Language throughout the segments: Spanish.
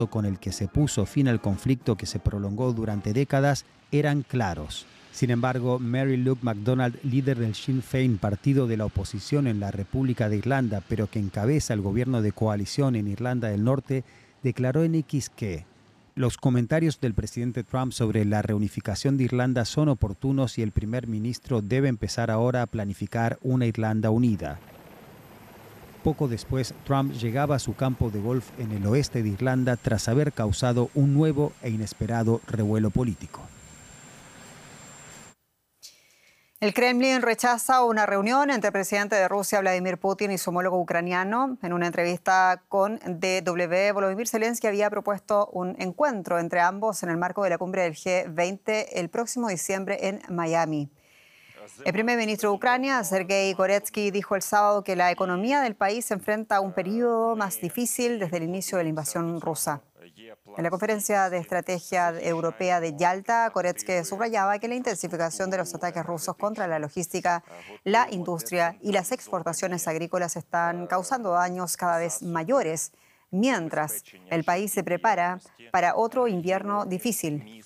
con el que se puso fin al conflicto que se prolongó durante décadas eran claros. Sin embargo, Mary Luke MacDonald, líder del Sinn Féin, partido de la oposición en la República de Irlanda, pero que encabeza el gobierno de coalición en Irlanda del Norte, declaró en X que los comentarios del presidente Trump sobre la reunificación de Irlanda son oportunos y el primer ministro debe empezar ahora a planificar una Irlanda unida. Poco después, Trump llegaba a su campo de golf en el oeste de Irlanda tras haber causado un nuevo e inesperado revuelo político. El Kremlin rechaza una reunión entre el presidente de Rusia, Vladimir Putin, y su homólogo ucraniano. En una entrevista con DW, Volodymyr Zelensky había propuesto un encuentro entre ambos en el marco de la cumbre del G20 el próximo diciembre en Miami. El primer ministro de Ucrania, Sergei Goretsky, dijo el sábado que la economía del país se enfrenta a un periodo más difícil desde el inicio de la invasión rusa. En la conferencia de estrategia europea de Yalta, Goretsky subrayaba que la intensificación de los ataques rusos contra la logística, la industria y las exportaciones agrícolas están causando daños cada vez mayores, mientras el país se prepara para otro invierno difícil.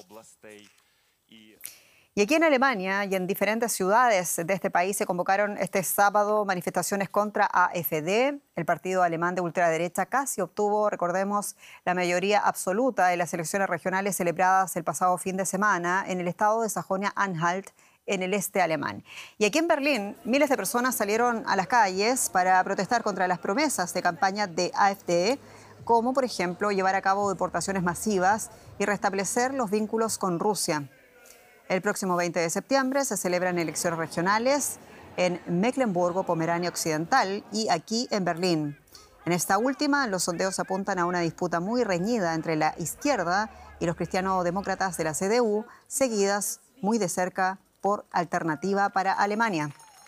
Y aquí en Alemania y en diferentes ciudades de este país se convocaron este sábado manifestaciones contra AfD. El partido alemán de ultraderecha casi obtuvo, recordemos, la mayoría absoluta en las elecciones regionales celebradas el pasado fin de semana en el estado de Sajonia-Anhalt, en el este alemán. Y aquí en Berlín, miles de personas salieron a las calles para protestar contra las promesas de campaña de AfD, como por ejemplo llevar a cabo deportaciones masivas y restablecer los vínculos con Rusia. El próximo 20 de septiembre se celebran elecciones regionales en Mecklemburgo, Pomerania Occidental y aquí en Berlín. En esta última, los sondeos apuntan a una disputa muy reñida entre la izquierda y los cristianodemócratas de la CDU, seguidas muy de cerca por Alternativa para Alemania.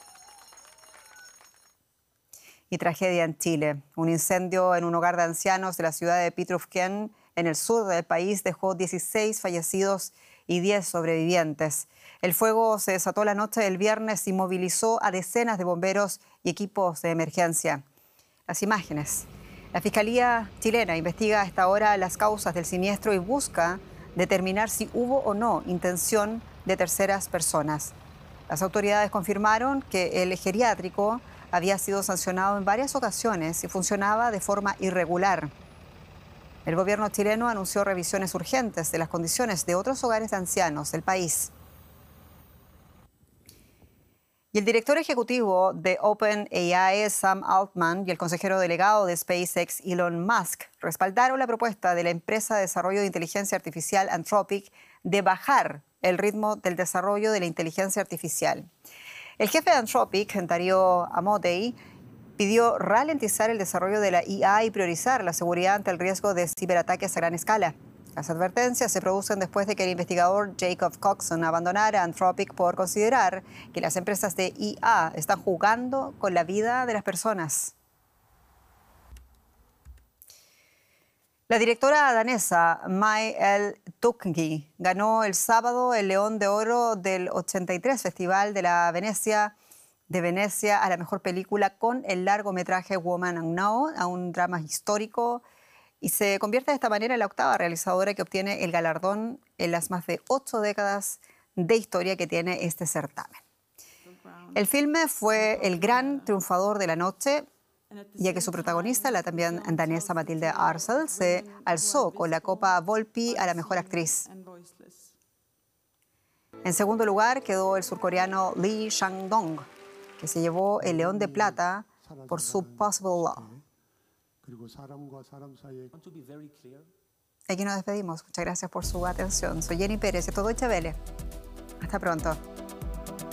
Y tragedia en Chile. Un incendio en un hogar de ancianos de la ciudad de Pitrufquén, en el sur del país, dejó 16 fallecidos y 10 sobrevivientes. El fuego se desató la noche del viernes y movilizó a decenas de bomberos y equipos de emergencia. Las imágenes. La Fiscalía chilena investiga a esta hora las causas del siniestro y busca determinar si hubo o no intención de terceras personas. Las autoridades confirmaron que el geriátrico había sido sancionado en varias ocasiones y funcionaba de forma irregular. El gobierno chileno anunció revisiones urgentes de las condiciones de otros hogares de ancianos del país. Y el director ejecutivo de OpenAI, Sam Altman, y el consejero delegado de SpaceX, Elon Musk, respaldaron la propuesta de la empresa de desarrollo de inteligencia artificial Anthropic de bajar el ritmo del desarrollo de la inteligencia artificial. El jefe de Anthropic, Dario Amodei, pidió ralentizar el desarrollo de la IA y priorizar la seguridad ante el riesgo de ciberataques a gran escala. Las advertencias se producen después de que el investigador Jacob Coxon abandonara Anthropic por considerar que las empresas de IA están jugando con la vida de las personas. La directora danesa Mai El-Tukgi ganó el sábado el León de Oro del 83 Festival de Venecia a la mejor película con el largometraje Woman and Now, a un drama histórico, y se convierte de esta manera en la octava realizadora que obtiene el galardón en las más de 8 décadas de historia que tiene este certamen. El filme fue el gran triunfador de la noche, ya que su protagonista, la también danesa Matilde Arcel, se alzó con la Copa Volpi a la mejor actriz. En segundo lugar quedó el surcoreano Lee Chang-dong, que se llevó el León de Plata por su Possible Law. Aquí nos despedimos. Muchas gracias por su atención. Soy Jenny Pérez, esto es Deutsche Welle. Hasta pronto.